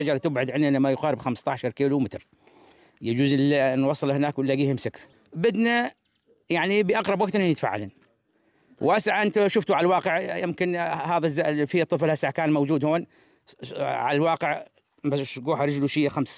الشجرة تبعد عننا ما يقارب 15 كيلو متر، يجوز نوصل هناك ونلاقيهم سكر. بدنا يعني بأقرب وقت يتفاعلن. واسع أنتم شفتوا على الواقع، يمكن هذا في طفل هسه كان موجود هون على الواقع بس شقوها رجله شيء 5